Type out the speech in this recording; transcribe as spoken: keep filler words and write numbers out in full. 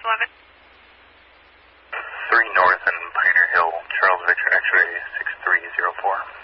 eleven. three North and Pioneer Hill, Charles Victor X-ray six three zero four.